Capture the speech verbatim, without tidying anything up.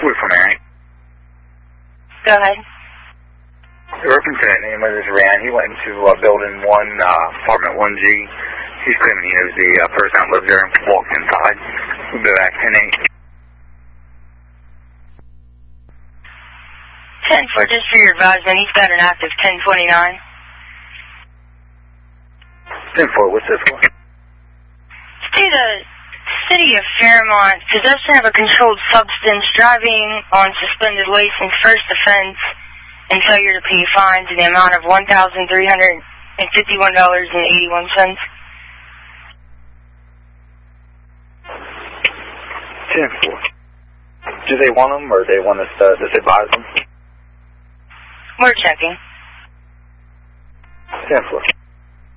We're from Aaron. Go ahead. The representative name was Rand. He went into uh, building one, uh, apartment one G. He's claiming he knows the uh, person that lives there and walked inside. We'll be back ten eight. ten four, just for your advisement, he's got an active ten twenty-nine. ten four, what's this for? See, the City of Fairmont, possession of a controlled substance, driving on suspended license, first offense, and failure to pay fines in the amount of one thousand three hundred fifty-one dollars and eighty-one cents. ten four. Do they want them, or they want us to disadvise them? We're checking. ten four.